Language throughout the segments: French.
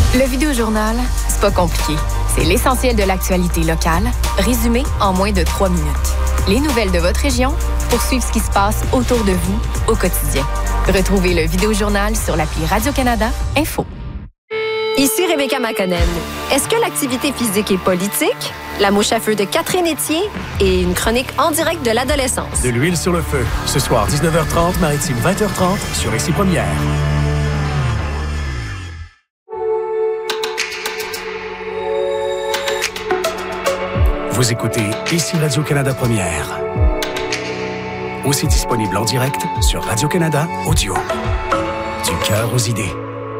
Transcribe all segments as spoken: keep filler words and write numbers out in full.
Le Vidéojournal, c'est pas compliqué. C'est l'essentiel de l'actualité locale, résumé en moins de trois minutes. Les nouvelles de votre région pour suivre ce qui se passe autour de vous au quotidien. Retrouvez le Vidéojournal sur l'appli Radio-Canada Info. Ici Rebecca McConnell. Est-ce que l'activité physique est politique? La mouche à feu de Catherine Etier et une chronique en direct de l'adolescence. De l'huile sur le feu. Ce soir, dix-neuf heures trente, Maritime vingt heures trente, sur Ici Première. Vous écoutez Ici Radio-Canada Première. Aussi disponible en direct sur Radio-Canada Audio. Du cœur aux idées.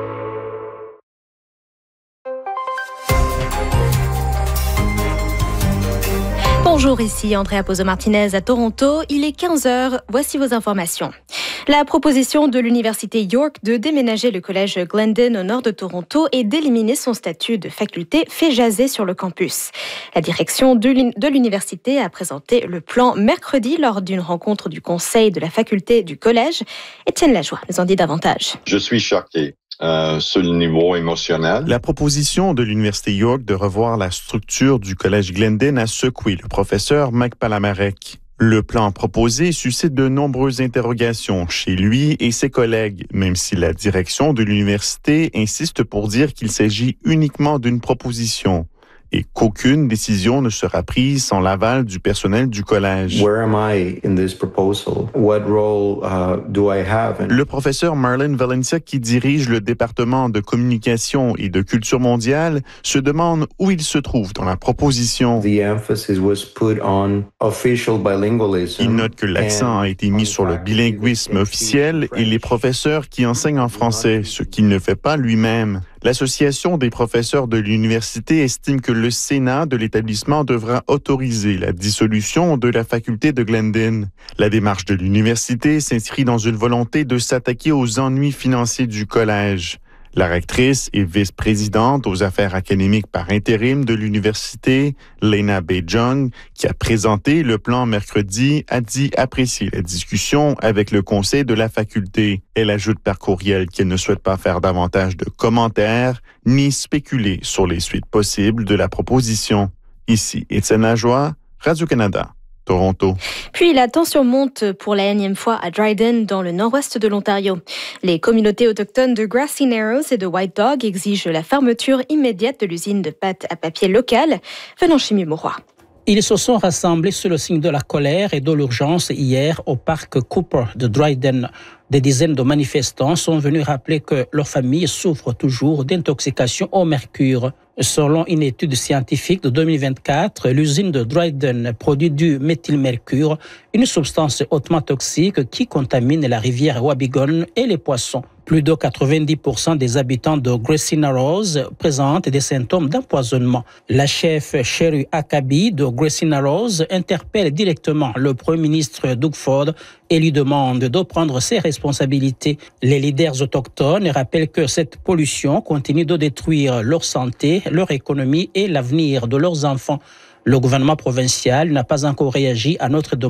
Bonjour, ici Andrea Pozo-Martinez à Toronto. Il est quinze heures. Voici vos informations. La proposition de l'Université York de déménager le collège Glendon au nord de Toronto et d'éliminer son statut de faculté fait jaser sur le campus. La direction de l'université a présenté le plan mercredi lors d'une rencontre du conseil de la faculté du collège. Étienne Lajoie nous en dit davantage. Je suis choqué. Euh, sur le niveau émotionnel. La proposition de l'Université York de revoir la structure du collège Glendon a secoué le professeur Mike Palamarek. Le plan proposé suscite de nombreuses interrogations chez lui et ses collègues, même si la direction de l'université insiste pour dire qu'il s'agit uniquement d'une proposition et qu'aucune décision ne sera prise sans l'aval du personnel du collège. Where am I in this proposal? What role uh, do I have? Le professeur Marlon Valencia, qui dirige le département de communication et de culture mondiale, se demande où il se trouve dans la proposition. The emphasis was put on official bilingualism. Il note que l'accent a été mis sur le bilinguisme officiel et les professeurs qui enseignent en français, ce qu'il ne fait pas lui-même. L'Association des professeurs de l'université estime que le Sénat de l'établissement devra autoriser la dissolution de la faculté de Glendon. La démarche de l'université s'inscrit dans une volonté de s'attaquer aux ennuis financiers du collège. La rectrice et vice-présidente aux affaires académiques par intérim de l'université, Lena Bejong, qui a présenté le plan mercredi, a dit apprécier la discussion avec le conseil de la faculté. Elle ajoute par courriel qu'elle ne souhaite pas faire davantage de commentaires ni spéculer sur les suites possibles de la proposition. Ici, Étienne Lajoie, Radio-Canada. Toronto. Puis la tension monte pour la énième fois à Dryden, dans le nord-ouest de l'Ontario. Les communautés autochtones de Grassy Narrows et de White Dog exigent la fermeture immédiate de l'usine de pâte à papier locale. Venons chez Mauroy. Ils se sont rassemblés sous le signe de la colère et de l'urgence hier au parc Cooper de Dryden. Des dizaines de manifestants sont venus rappeler que leur famille souffre toujours d'intoxication au mercure. Selon une étude scientifique de deux mille vingt-quatre, l'usine de Dryden produit du méthylmercure, une substance hautement toxique qui contamine la rivière Wabigon et les poissons. Plus de quatre-vingt-dix pour cent des habitants de Grassy Narrows présentent des symptômes d'empoisonnement. La chef Sherry Akabi de Grassy Narrows interpelle directement le premier ministre Doug Ford et lui demande de prendre ses responsabilités. Les leaders autochtones rappellent que cette pollution continue de détruire leur santé, leur économie et l'avenir de leurs enfants. Le gouvernement provincial n'a pas encore réagi à notre demande.